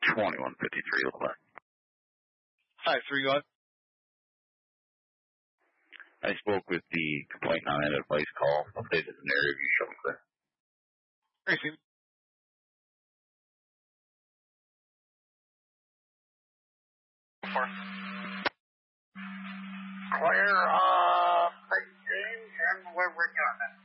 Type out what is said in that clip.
2153, look. Hi, 3 go ahead. I spoke with the complaint on that advice call. Updated the narrative, you show me clear. Hey, Steve. Clear, big James, and we're returning.